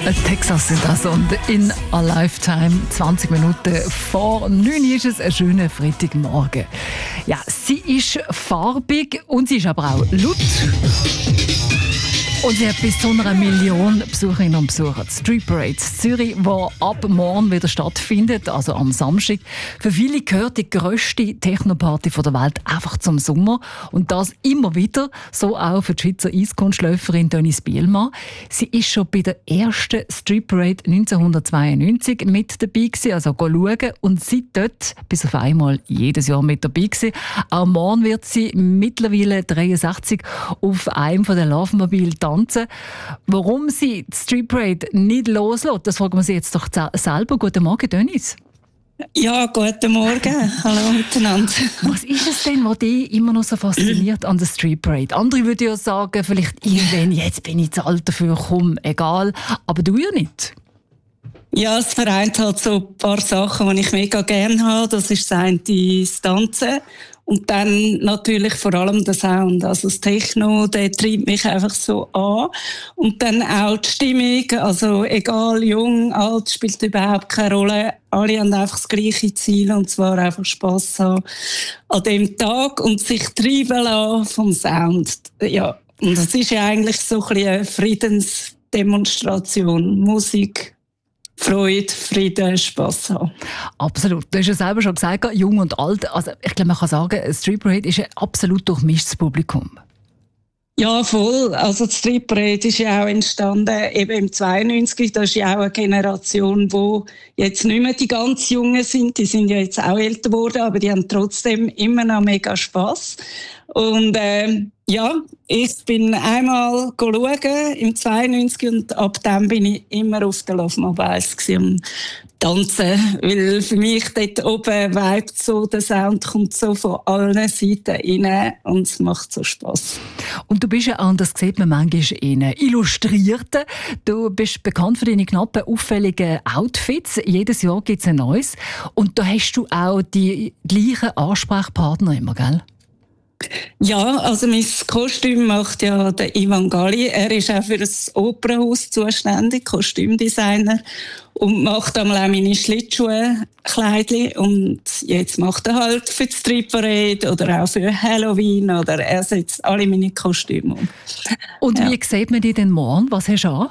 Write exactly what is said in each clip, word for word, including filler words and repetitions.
Texas ist das und in a Lifetime, zwanzig Minuten vor neun ist es, ein schöner Freitagmorgen. Ja, sie ist farbig und sie ist aber auch laut. Und sie hat bis zu einer Million Besucherinnen und Besucher. Die Street Parade in Zürich, die ab morgen wieder stattfindet, also am Samstag. Für viele gehört die grösste Technoparty der Welt einfach zum Sommer. Und das immer wieder, so auch für die Schweizer Eiskunstläuferin Denise Bielmann. Sie ist schon bei der ersten Street Parade neunzehnhundertzweiundneunzig mit dabei gewesen, also schauen. Und seit dort bis auf einmal jedes Jahr mit dabei gewesen. Auch morgen wird sie mittlerweile dreiundsechzig auf einem der Laufmobile tanzen. Warum sie die Street Parade nicht loslässt, das fragen wir sie jetzt doch selber. Guten Morgen, Denise. Ja, guten Morgen. Hallo miteinander. Was ist es denn, was dich immer noch so fasziniert an der Street Parade? Andere würden ja sagen, vielleicht irgendwann, jetzt bin ich zu alt dafür, komm, egal. Aber du ja nicht. Ja, es vereint halt so ein paar Sachen, die ich mega gerne habe. Das ist das eine, das Tanzen. Und dann natürlich vor allem der Sound. Also das Techno, der treibt mich einfach so an. Und dann auch die Stimmung. Also egal, jung, alt, spielt überhaupt keine Rolle. Alle haben einfach das gleiche Ziel, und zwar einfach Spass haben an dem Tag und sich treiben lassen vom Sound. Ja, und das ist ja eigentlich so ein bisschen eine Friedensdemonstration. Musik, Freude, Frieden, Spass haben. Absolut. Du hast ja selber schon gesagt, jung und alt. Also ich glaube, man kann sagen, Street Parade ist ein absolut durchmischtes Publikum. Ja, voll. Also die Street Parade ist ja auch entstanden eben im zweiundneunzig. Das ist ja auch eine Generation, die jetzt nicht mehr die ganz Jungen sind. Die sind ja jetzt auch älter geworden, aber die haben trotzdem immer noch mega Spass. Und äh, ja, ich bin einmal schauen im zweiundneunzig und ab dann bin ich immer auf den Love Mobiles am Tanzen, weil für mich dort oben vibet so, der Sound kommt so von allen Seiten rein und es macht so Spass. Und du bist ja anders, sieht man manchmal in Illustrierten. Du bist bekannt für deine knappen, auffälligen Outfits. Jedes Jahr gibt es ein neues. Und da hast du auch die gleichen Ansprechpartner immer, gell? Ja, also mein Kostüm macht ja der Ivan Galli. Er ist auch für das Opernhaus zuständig, Kostümdesigner, und macht einmal auch meine Schlittschuhe-Kleidchen. Und jetzt macht er halt für die Street Parade oder auch für Halloween, oder er setzt alle meine Kostüme um. Und ja. Wie sieht man die denn morgen? Was hast du an?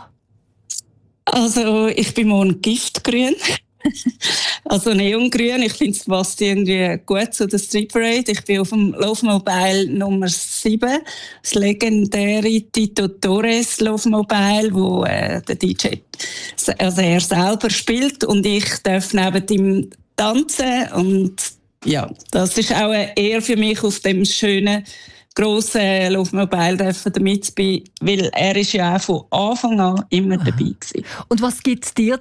Also ich bin morgen giftgrün. Also neongrün, ich finde es passt irgendwie gut zu der Street Parade. Ich bin auf dem Love Mobile Nummer sieben, das legendäre Tito Torres Love Mobile, wo äh, der D J, also er selber spielt, und ich darf neben ihm tanzen. Und ja, das ist auch eine Ehre für mich, auf dem schönen grossen Love Mobile dürfen damit sein, weil er ist ja auch von Anfang an immer dabei gewesen. Und was gibt es dir